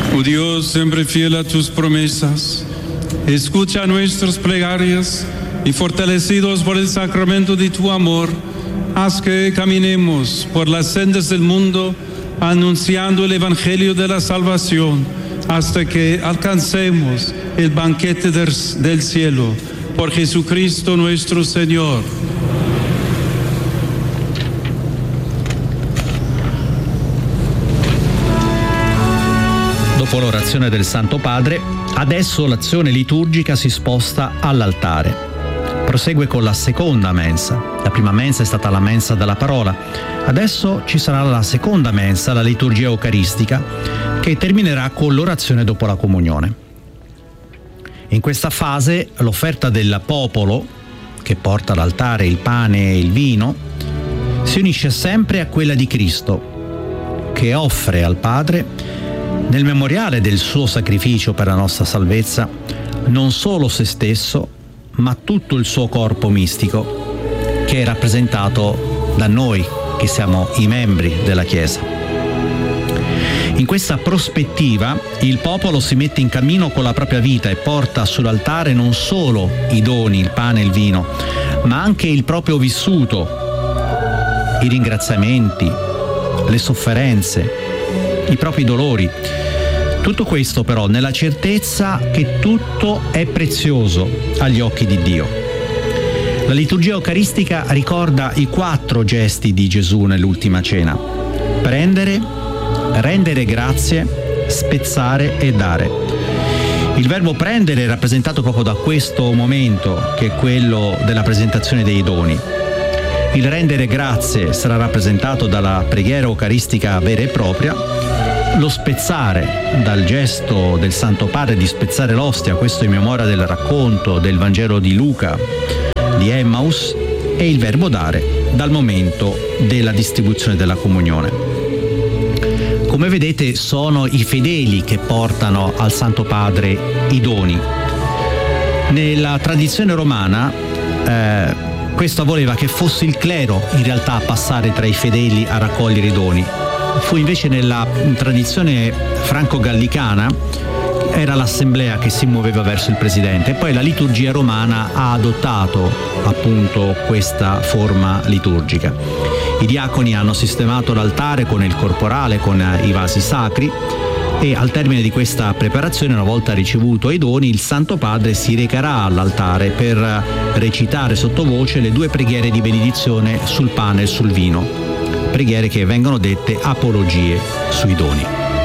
Oh Dios, siempre fiel a tus promesas, escucha nuestras plegarias y fortalecidos por el sacramento de tu amor, haz que caminemos por las sendas del mundo anunciando el Evangelio de la salvación hasta que alcancemos el banquete del cielo. Por Jesucristo nuestro Señor. Dopo l'orazione del Santo Padre, adesso l'azione liturgica si sposta all'altare. Prosegue con la seconda mensa. La prima mensa è stata la mensa della parola. Adesso ci sarà la seconda mensa, la liturgia eucaristica, che terminerà con l'orazione dopo la comunione. In questa fase l'offerta del popolo, che porta all'altare il pane e il vino, si unisce sempre a quella di Cristo, che offre al Padre, nel memoriale del suo sacrificio per la nostra salvezza, non solo se stesso, ma tutto il suo corpo mistico, che è rappresentato da noi, che siamo i membri della Chiesa. In questa prospettiva il popolo si mette in cammino con la propria vita e porta sull'altare non solo i doni, il pane e il vino, ma anche il proprio vissuto, i ringraziamenti, le sofferenze, i propri dolori. Tutto questo però nella certezza che tutto è prezioso agli occhi di Dio. La liturgia eucaristica ricorda i 4 gesti di Gesù nell'ultima cena: prendere, rendere grazie, spezzare e dare. Il verbo prendere è rappresentato proprio da questo momento, che è quello della presentazione dei doni. Il rendere grazie sarà rappresentato dalla preghiera eucaristica vera e propria, lo spezzare dal gesto del Santo Padre di spezzare l'ostia, questo in memoria del racconto del Vangelo di Luca di Emmaus, e il verbo dare dal momento della distribuzione della comunione. Come vedete sono i fedeli che portano al Santo Padre i doni. Nella tradizione romana questo voleva che fosse il clero in realtà a passare tra i fedeli a raccogliere i doni. Fu invece nella tradizione franco-gallicana era l'assemblea che si muoveva verso il presidente, e poi la liturgia romana ha adottato appunto questa forma liturgica. I diaconi hanno sistemato l'altare con il corporale, con i vasi sacri, e al termine di questa preparazione, una volta ricevuto i doni, il Santo Padre si recherà all'altare per recitare sottovoce le 2 preghiere di benedizione sul pane e sul vino, preghiere che vengono dette apologie sui doni.